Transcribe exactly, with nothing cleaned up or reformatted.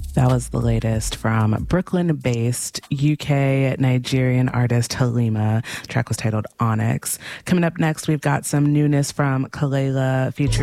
That was the latest from Brooklyn-based U K Nigerian artist Halima. The track was titled Onyx. Coming up next, we've got some newness from Kelela featuring